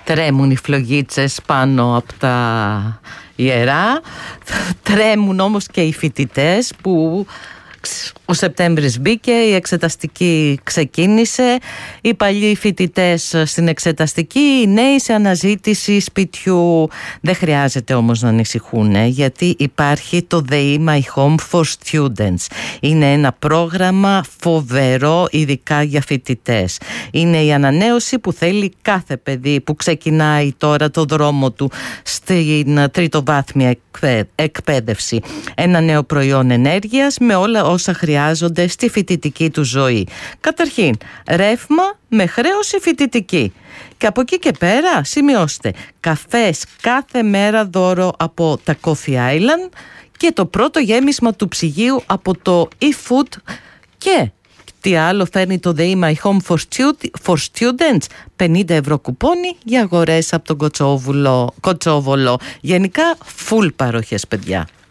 Τρέμουν οι φλογίτσες πάνω από τα ιερά, τρέμουν όμως και οι φοιτητές που ο Σεπτέμβρης μπήκε, η εξεταστική ξεκίνησε, οι παλιοί φοιτητές στην εξεταστική, οι νέοι σε αναζήτηση σπιτιού. Δεν χρειάζεται όμως να ανησυχούν, γιατί υπάρχει το They My Home for Students. Είναι ένα πρόγραμμα φοβερό, ειδικά για φοιτητές. Είναι η ανανέωση που θέλει κάθε παιδί που ξεκινάει τώρα το δρόμο του στην τριτοβάθμια εκπαίδευση. Ένα νέο προϊόν ενέργειας με όλα όσα χρειάζονται στη φοιτητική του ζωή. Καταρχήν, ρεύμα με χρέωση φοιτητική. Και από εκεί και πέρα, σημειώστε, καφές κάθε μέρα δώρο από τα Coffee Island και το πρώτο γέμισμα του ψυγείου από το eFood. Και τι άλλο φέρνει το They My Home for Students? 50 ευρώ κουπόνι για αγορές από τον Κοτσόβολο. Γενικά, full παροχές, παιδιά.